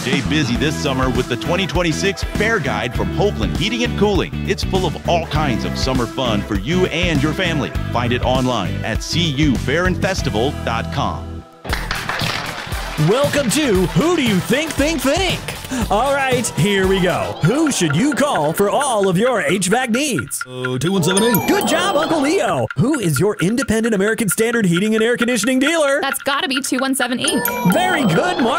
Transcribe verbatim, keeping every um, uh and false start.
Stay busy this summer with the twenty twenty-six Fair Guide from Hoagland Heating and Cooling. It's full of all kinds of summer fun for you and your family. Find it online at c u fair and festival dot com. Welcome to Who Do You Think Think Think? All right, here we go. Who should you call for all of your H V A C needs? Oh, two one seven eight. Good job, Uncle Leo. Who is your independent American Standard heating and air conditioning dealer? That's gotta be two one seven Incorporated. Very good, Mark.